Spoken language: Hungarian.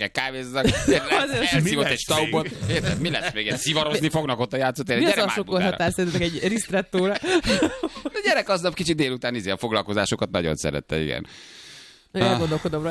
gyerekek kávézzanak, elszívott egy staubot, érted? Mi lesz még? Szivarozni fognak ott a játszótéren. Mi az a sokkolhatás szerintetek egy ristrettóra? A gyerek aznap kicsit délután a foglalkozásokat nagyon szerette, igen. Elgondolkodom rajta.